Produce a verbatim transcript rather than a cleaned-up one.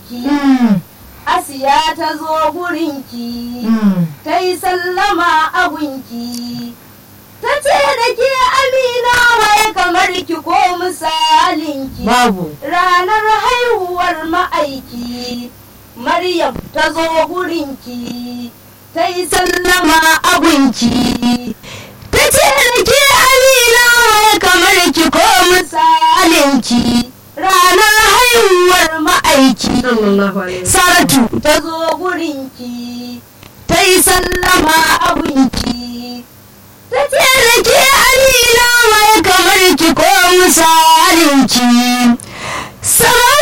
ma'aiki Asiya ta zo gurinki ta yi sallama a gunki ta ce da ke Amina wai kamar ki ko misalinki babu ranar haihuwar ma'aiki Maryam ta zo gurinki ta yi sallama a gunki ta ce da ke Amina wai kamar ki ko misalinki ranar haihuwar ma'aiki Saratu ta zo gurinki ta yi sallama a gunki ta ce da ke Amina wai kamar ki ko misalinki.